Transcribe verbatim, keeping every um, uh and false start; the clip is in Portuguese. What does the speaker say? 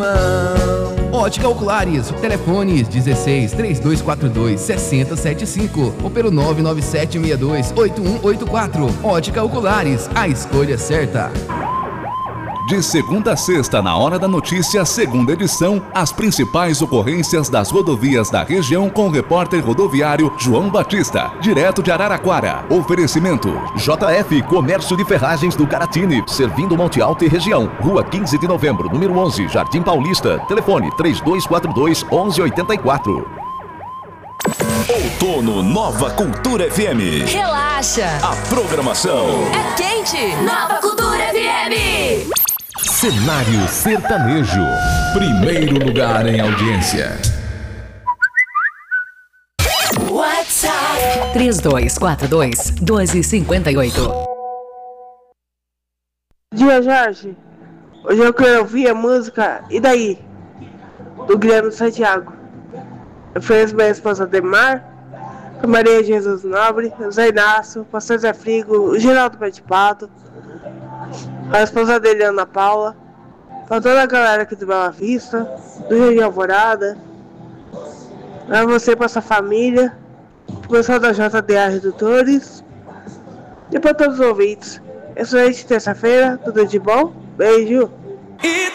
Ótica Oculares, telefones dezesseis, trinta e dois quarenta e dois, sessenta setenta e cinco ou pelo nove nove sete seis dois, oito um oito quatro. Ótica Oculares, a escolha certa. De segunda a sexta, na Hora da Notícia, segunda edição, as principais ocorrências das rodovias da região com o repórter rodoviário João Batista, direto de Araraquara. Oferecimento J F Comércio de Ferragens do Caratini, servindo Monte Alto e região. Rua quinze de novembro, número onze, Jardim Paulista. Telefone três dois quatro dois, onze oitenta e quatro. Outono Nova Cultura F M. Relaxa. A programação é quente. Nova Cultura F M. Cenário Sertanejo. Primeiro lugar em audiência. WhatsApp três dois quatro dois, dois cinco oito. Dia Jorge, hoje eu quero ouvir a música E Daí? Do Guilherme Santiago. Eu fiz minha esposa Demar, a Maria Jesus Nobre, o Zé Inácio, o Pastor Zé Frigo, o Geraldo Pé Pato, a esposa dele, Ana Paula, pra toda a galera aqui do Bela Vista, do Rio de Alvorada, pra você e pra sua família, pro pessoal da J D A Redutores e pra todos os ouvintes. Excelente terça-feira, tudo de bom, beijo!